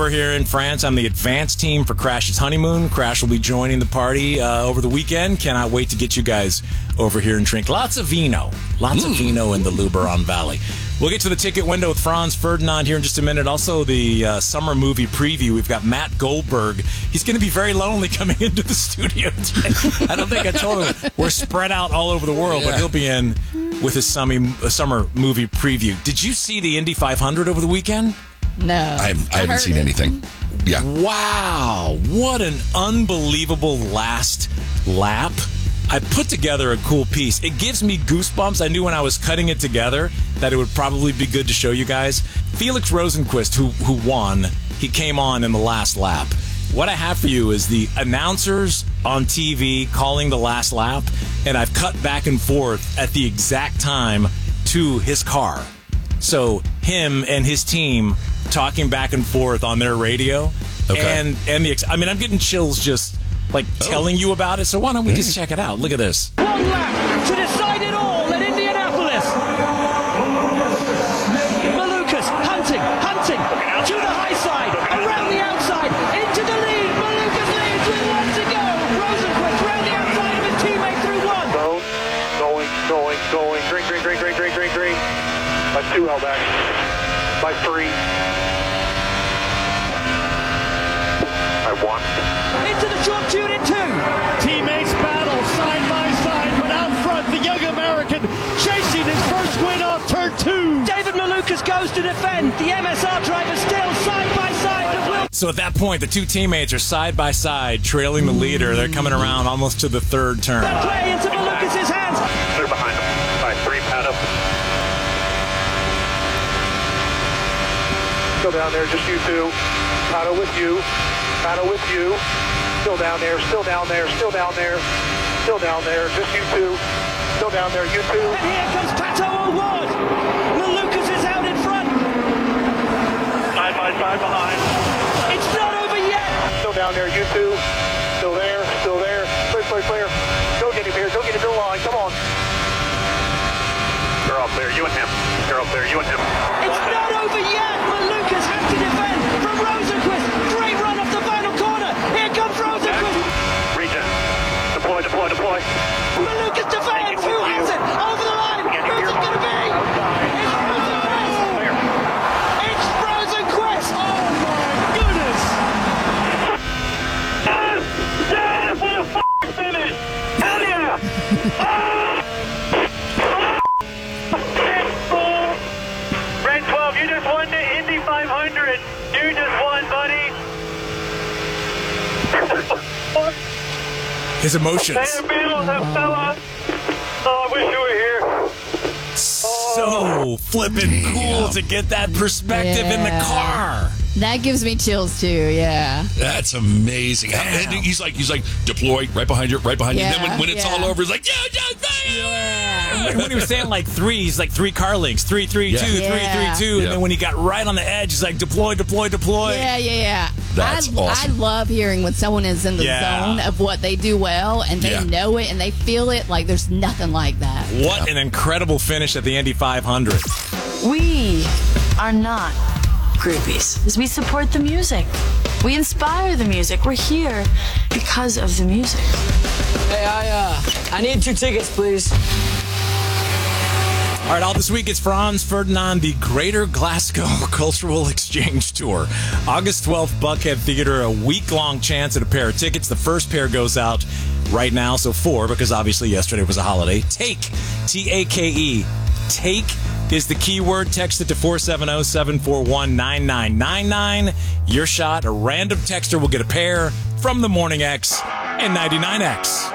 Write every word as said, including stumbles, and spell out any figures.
over here in France. I'm the advanced team for Crash's honeymoon. Crash will be joining the party uh, over the weekend. Cannot wait to get you guys over here and drink lots of vino. Lots mm. of vino in the Luberon Valley. We'll get to the ticket window with Franz Ferdinand here in just a minute. Also, the uh, summer movie preview. We've got Matt Goldberg. He's going to be very lonely coming into the studio today. I don't think I told him. We're spread out all over the world, yeah. but he'll be in with his summer movie preview. Did you see the Indy five hundred over the weekend? No. I, I haven't seen it. anything. Yeah. Wow. What an unbelievable last lap. I put together a cool piece. It gives me goosebumps. I knew when I was cutting it together that it would probably be good to show you guys. Felix Rosenqvist, who who won, he came on in the last lap. What I have for you is the announcers on T V calling the last lap, and I've cut back and forth at the exact time to his car. So him and his team talking back and forth on their radio. Okay. And, and the, I mean, I'm getting chills just like oh. telling you about it. So why don't we just check it out? Look at this. One lap to decide it all at Indianapolis. Malukas hunting, hunting to the high side, around the outside, into the lead. Malukas leads with one to go. Rosenqvist round the outside of his teammate through one. Going, going, going, going. Green, green, green, green, green, green, green. By two held back. By three. By one. Into the short tune in two. Teammates battle side by side, but out front, the young American chasing his first win off turn two. David Malukas goes to defend. The M S R driver still side by side. But will- so at that point, the two teammates are side by side, trailing the leader. They're coming around almost to the third turn. That play into Malukas' hands. They're behind him. By three, Pato. Still down there, just you two. Pato with you. Pato with you. Still down there, still down there, still down there, still down there, just you two. Still down there, you two. And here comes Pato O'Ward. Malukas is out in front. Side by side behind. It's not over yet. Still down there, you two. Still there, still there. Clear, clear, clear. Go get him here, go get him, go line, come on. You're up there, you and him. You're up there, you and him. It's not over yet. Malukas has to defend from Rosenqvist. Great run off the final corner. Here comes Rosenqvist. Regen. Deploy, deploy, deploy. Malukas defends. Who has it? Over the line. Who's it going to be? It's Rosenqvist. It's Rosenqvist. Oh my goodness! Yes! Yes! What a f***ing finish! Hell yeah! Red twelve, you just won the Indy five hundred. You just won, buddy. His emotions. Hey, Beatles, that fella. Oh, I wish you were here. So flippin' cool to get that perspective Yeah. in the car. That gives me chills too, yeah. That's amazing. And he's like, he's like, deploy right behind you, right behind you. And then when, when it's Yeah, all yeah. over, he's like, yeah, yeah, yeah. And when he was saying like three, he's like three car links, three, three, Yeah. two, three, Yeah. three, two. And Yeah. then when he got right on the edge, he's like deploy, deploy, deploy. Yeah, yeah, yeah. That's I, awesome. I love hearing when someone is in the Yeah. zone of what they do well and they Yeah. know it and they feel it. Like there's nothing like that. What an incredible finish at the Indy five hundred. We are not groupies. We support the music. We inspire the music. We're here because of the music. Hey, I, uh, I need two tickets, please. All right, all this week it's Franz Ferdinand, the Greater Glasgow Cultural Exchange Tour. August twelfth, Buckhead Theater, a week-long chance at a pair of tickets. The first pair goes out right now, so four, because obviously yesterday was a holiday. Take, T A K E, take is the keyword. Text it to four seven zero, seven four one, nine nine nine nine. Your shot, a random texter will get a pair from the Morning X and ninety-nine X.